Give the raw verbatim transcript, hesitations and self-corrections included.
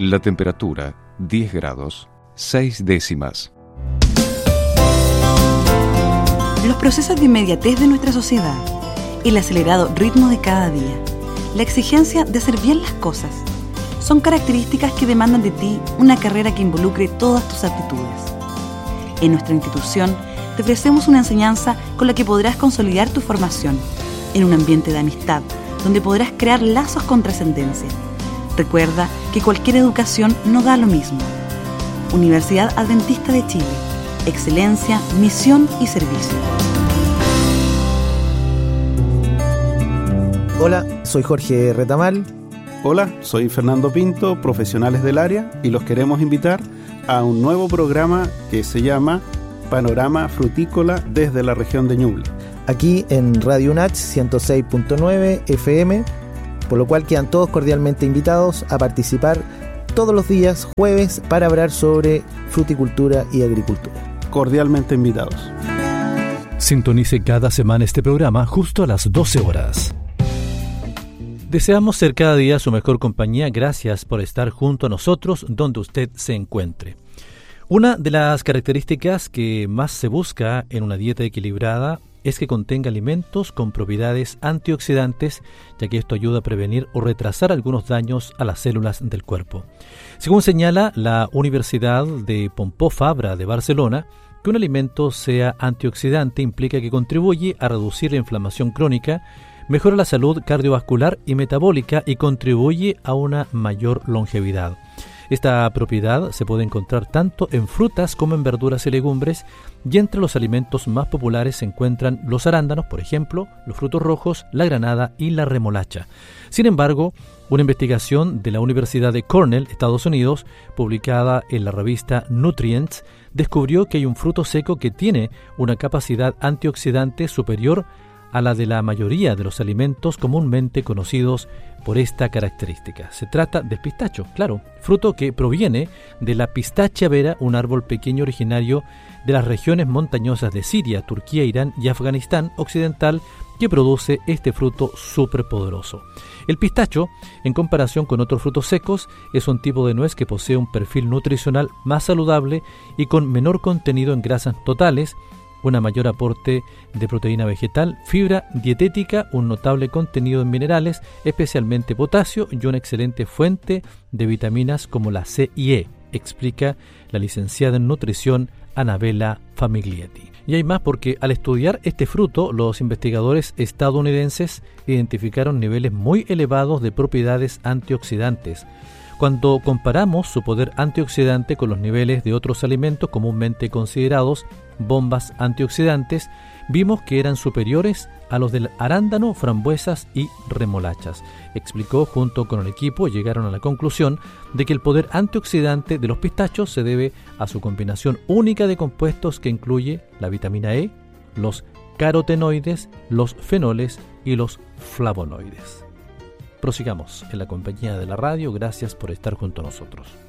La temperatura, diez grados, seis décimas. Los procesos de inmediatez de nuestra sociedad, el acelerado ritmo de cada día, la exigencia de hacer bien las cosas, son características que demandan de ti una carrera que involucre todas tus aptitudes. En nuestra institución te ofrecemos una enseñanza con la que podrás consolidar tu formación en un ambiente de amistad, donde podrás crear lazos con trascendencia. Recuerda que cualquier educación no da lo mismo. Universidad Adventista de Chile. Excelencia, misión y servicio. Hola, soy Jorge Retamal. Hola, soy Fernando Pinto, profesionales del área, y los queremos invitar a un nuevo programa que se llama Panorama Frutícola desde la región de Ñuble. Aquí en Radio UNACH ciento seis punto nueve F M, por lo cual quedan todos cordialmente invitados a participar todos los días jueves para hablar sobre fruticultura y agricultura. Cordialmente invitados. Sintonice cada semana este programa justo a las doce horas. Deseamos ser cada día su mejor compañía. Gracias por estar junto a nosotros donde usted se encuentre. Una de las características que más se busca en una dieta equilibrada es que contenga alimentos con propiedades antioxidantes, ya que esto ayuda a prevenir o retrasar algunos daños a las células del cuerpo. Según señala la Universidad de Pompeu Fabra de Barcelona, que un alimento sea antioxidante implica que contribuye a reducir la inflamación crónica, mejora la salud cardiovascular y metabólica y contribuye a una mayor longevidad. Esta propiedad se puede encontrar tanto en frutas como en verduras y legumbres, y entre los alimentos más populares se encuentran los arándanos, por ejemplo, los frutos rojos, la granada y la remolacha. Sin embargo, una investigación de la Universidad de Cornell, Estados Unidos, publicada en la revista Nutrients, descubrió que hay un fruto seco que tiene una capacidad antioxidante superior a la de la mayoría de los alimentos comúnmente conocidos por esta característica. Se trata del pistacho, claro, fruto que proviene de la Pistachia vera, un árbol pequeño originario de las regiones montañosas de Siria, Turquía, Irán y Afganistán occidental, que produce este fruto superpoderoso. El pistacho, en comparación con otros frutos secos, es un tipo de nuez que posee un perfil nutricional más saludable y con menor contenido en grasas totales, una mayor aporte de proteína vegetal, fibra dietética, un notable contenido en minerales, especialmente potasio, y una excelente fuente de vitaminas como la C y E, explica la licenciada en nutrición Anabela Famiglietti. Y hay más porque al estudiar este fruto, los investigadores estadounidenses identificaron niveles muy elevados de propiedades antioxidantes. Cuando comparamos su poder antioxidante con los niveles de otros alimentos comúnmente considerados bombas antioxidantes, vimos que eran superiores a los del arándano, frambuesas y remolachas. Explicó junto con el equipo, llegaron a la conclusión de que el poder antioxidante de los pistachos se debe a su combinación única de compuestos que incluye la vitamina E, los carotenoides, los fenoles y los flavonoides. Prosigamos en la compañía de la radio. Gracias por estar junto a nosotros.